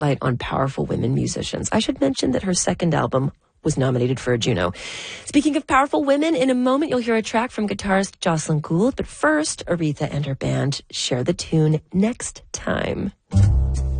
spotlight on powerful women musicians. I should mention that her second album was nominated for a Juno. Speaking of powerful women, in a moment you'll hear a track from guitarist Jocelyn Gould, but first, Aretha and her band share the tune Next Time.